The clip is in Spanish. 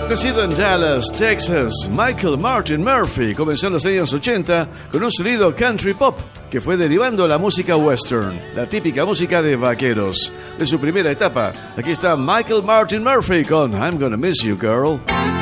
Nacido en Dallas, Texas, Michael Martin Murphey comenzó en los años 80 con un sonido country pop que fue derivando a la música western, la típica música de vaqueros. De su primera etapa, aquí está Michael Martin Murphey con I'm Gonna Miss You, Girl.